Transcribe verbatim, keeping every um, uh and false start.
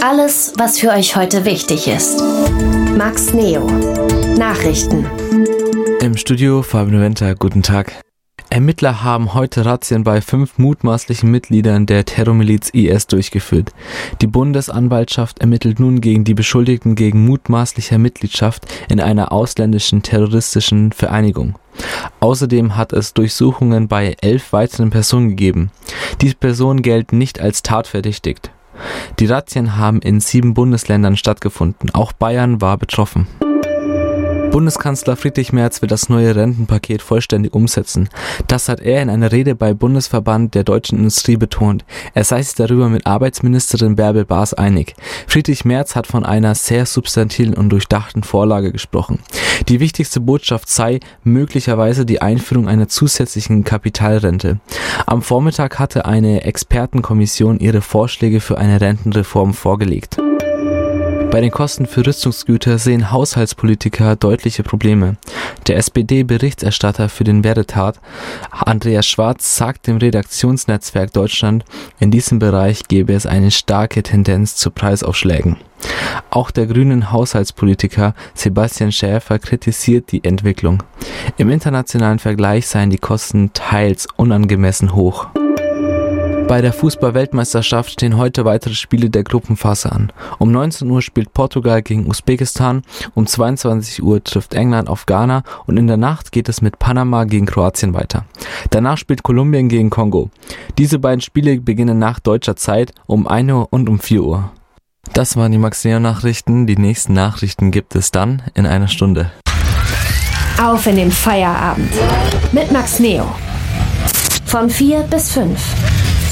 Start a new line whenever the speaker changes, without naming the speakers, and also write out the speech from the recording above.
Alles, was für euch heute wichtig ist. Max Neo. Nachrichten.
Im Studio Fabian Noventa, guten Tag. Ermittler haben heute Razzien bei fünf mutmaßlichen Mitgliedern der Terrormiliz I S durchgeführt. Die Bundesanwaltschaft ermittelt nun gegen die Beschuldigten wegen mutmaßlicher Mitgliedschaft in einer ausländischen terroristischen Vereinigung. Außerdem hat es Durchsuchungen bei elf weiteren Personen gegeben. Diese Personen gelten nicht als tatverdächtigt. Die Razzien haben in sieben Bundesländern stattgefunden. Auch Bayern war betroffen. Bundeskanzler Friedrich Merz will das neue Rentenpaket vollständig umsetzen. Das hat er in einer Rede bei Bundesverband der deutschen Industrie betont. Er sei sich darüber mit Arbeitsministerin Bärbel Baas einig. Friedrich Merz hat von einer sehr substantiellen und durchdachten Vorlage gesprochen. Die wichtigste Botschaft sei möglicherweise die Einführung einer zusätzlichen Kapitalrente. Am Vormittag hatte eine Expertenkommission ihre Vorschläge für eine Rentenreform vorgelegt. Bei den Kosten für Rüstungsgüter sehen Haushaltspolitiker deutliche Probleme. Der S P D-Berichterstatter für den Werdetat, Andreas Schwarz, sagt dem Redaktionsnetzwerk Deutschland, in diesem Bereich gebe es eine starke Tendenz zu Preisaufschlägen. Auch der grünen Haushaltspolitiker Sebastian Schäfer kritisiert die Entwicklung. Im internationalen Vergleich seien die Kosten teils unangemessen hoch. Bei der Fußball-Weltmeisterschaft stehen heute weitere Spiele der Gruppenphase an. Um neunzehn Uhr spielt Portugal gegen Usbekistan, um zweiundzwanzig Uhr trifft England auf Ghana und in der Nacht geht es mit Panama gegen Kroatien weiter. Danach spielt Kolumbien gegen Kongo. Diese beiden Spiele beginnen nach deutscher Zeit um ein Uhr und um vier Uhr. Das waren die Max Neo Nachrichten. Die nächsten Nachrichten gibt es dann in einer Stunde.
Auf in den Feierabend mit Max Neo. Von vier bis fünf.